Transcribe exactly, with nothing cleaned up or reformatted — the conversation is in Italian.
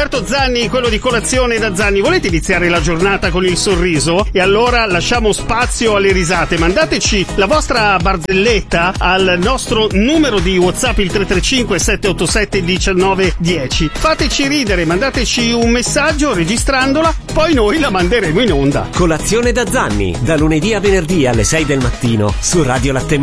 Roberto Zanni, quello di Colazione da Zanni. Volete iniziare la giornata con il sorriso? E allora lasciamo spazio alle risate. Mandateci la vostra barzelletta al nostro numero di WhatsApp, il tre tre cinque sette otto sette uno nove uno zero. Fateci ridere, mandateci un messaggio registrandola, poi noi la manderemo in onda. Colazione da Zanni, da lunedì a venerdì alle sei del mattino su Radio Latte